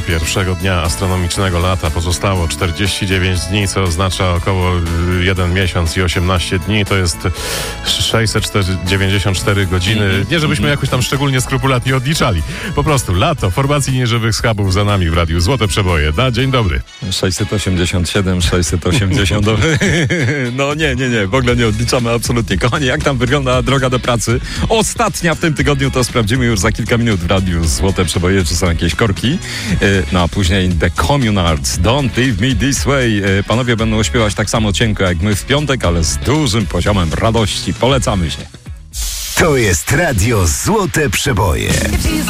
pierwszego dnia astronomicznego lata pozostało 49 dni, co oznacza około 1 miesiąc i 18 dni. To jest 694 godziny. Nie żebyśmy jakoś tam szczególnie skrupulatnie odliczali. Po prostu lato, formacji nieżywych schabów za nami w radiu Złote Przeboje. Dzień dobry. 687, 680. No nie, w ogóle nie odliczamy absolutnie. Kochani, jak tam wygląda droga do pracy? Ostatnia w tym tygodniu, to sprawdzimy już za kilka minut w radiu Złote Przeboje, czy są jakieś korki. No a później The Communards, Don't Leave Me This Way. Panowie będą śpiewać tak samo cienko jak my w piątek, ale z dużym poziomem radości. Polecamy się. To jest radio Złote Przeboje.